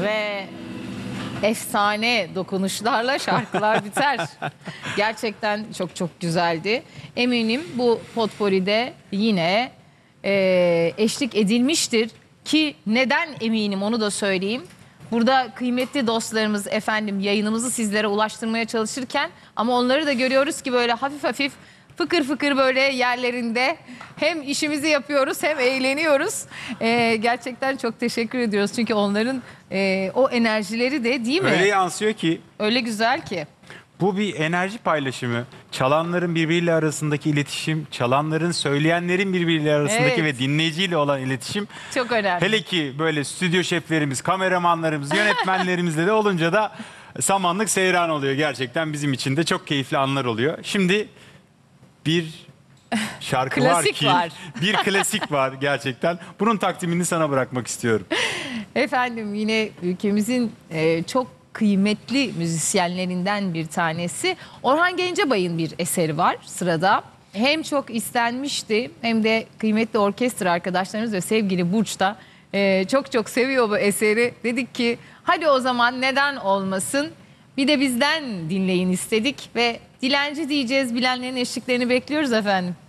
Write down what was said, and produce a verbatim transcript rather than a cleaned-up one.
ve efsane dokunuşlarla şarkılar biter. Gerçekten çok çok güzeldi. Eminim bu potpourri'de yine e, eşlik edilmiştir ki neden eminim onu da söyleyeyim. Burada kıymetli dostlarımız efendim yayınımızı sizlere ulaştırmaya çalışırken ama onları da görüyoruz ki böyle hafif hafif fıkır fıkır böyle yerlerinde hem işimizi yapıyoruz hem eğleniyoruz. Ee, gerçekten çok teşekkür ediyoruz. Çünkü onların e, o enerjileri de değil mi? Öyle yansıyor ki. Öyle güzel ki. Bu bir enerji paylaşımı. Çalanların birbiriyle arasındaki iletişim, çalanların söyleyenlerin birbiriyle arasındaki Evet. ve dinleyiciyle olan iletişim. Çok önemli. Hele ki böyle stüdyo şeflerimiz, kameramanlarımız, yönetmenlerimizle de olunca da samanlık seyran oluyor. Gerçekten bizim için de çok keyifli anlar oluyor. Şimdi bir şarkı var Klasik ki, var. bir klasik var gerçekten. Bunun takdimini sana bırakmak istiyorum. Efendim yine ülkemizin e, çok kıymetli müzisyenlerinden bir tanesi Orhan Gencebay'ın bir eseri var sırada. Hem çok istenmişti hem de kıymetli orkestra arkadaşlarımız ve sevgili Burç da e, çok çok seviyor bu eseri. Dedik ki hadi o zaman neden olmasın bir de bizden dinleyin istedik ve dilenci diyeceğiz, bilenlerin eşliklerini bekliyoruz efendim.